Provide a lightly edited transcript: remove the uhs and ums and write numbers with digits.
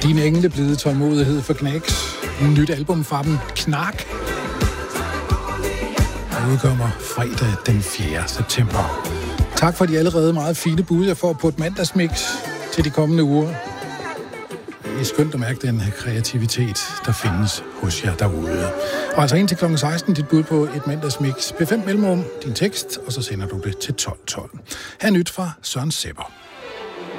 Din engleblide tålmodighed for Knæks. Nyt album fra dem, Knark. Der udkommer fredag den 4. september. Tak for de allerede meget fine bud, jeg får på et mandagsmix til de kommende uger. Det er skønt at mærke den kreativitet, der findes hos jer derude. Og altså ind til kl. 16, dit bud på et mandagsmix. P5 mellemrum, din tekst, og så sender du det til 12.12. Her nyt fra Søren Sepper.